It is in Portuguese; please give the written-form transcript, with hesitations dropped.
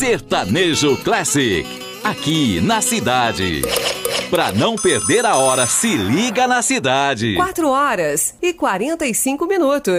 Sertanejo Classic, aqui na cidade. Pra não perder a hora, se liga na cidade. 4h45.